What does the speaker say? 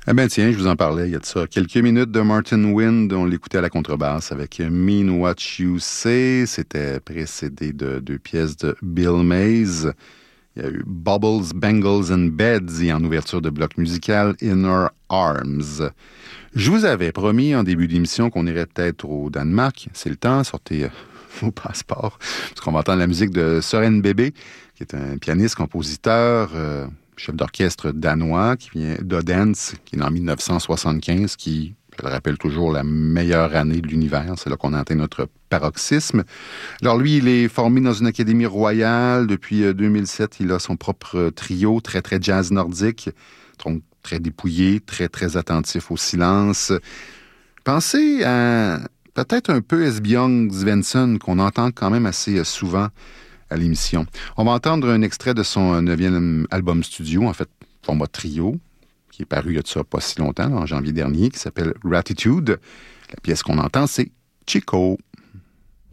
Eh bien, tiens, je vous en parlais il y a de ça quelques minutes de Martin Wind. On l'écoutait à la contrebasse avec Mean What You Say. C'était précédé de 2 pièces de Bill Mays. Il y a eu Bubbles, Bangles and Beds et en ouverture de bloc musical Inner Arms. Je vous avais promis en début d'émission qu'on irait peut-être au Danemark. C'est le temps, sortez vos passeports. Parce qu'on va entendre la musique de Søren Bebe, qui est un pianiste, compositeur, chef d'orchestre danois, qui vient d'Odense, qui est né en 1975, qui, je le rappelle toujours, la meilleure année de l'univers. C'est là qu'on a atteint notre paroxysme. Alors lui, il est formé dans une académie royale. Depuis 2007, il a son propre trio, très, très jazz nordique. Donc, très dépouillé, très, très attentif au silence. Pensez à peut-être un peu Esbjørn Svensson, qu'on entend quand même assez souvent à l'émission. On va entendre un extrait de son 9e album studio, en fait, format trio, qui est paru il y a de ça pas si longtemps, en janvier dernier, qui s'appelle Gratitude. La pièce qu'on entend, c'est Chico.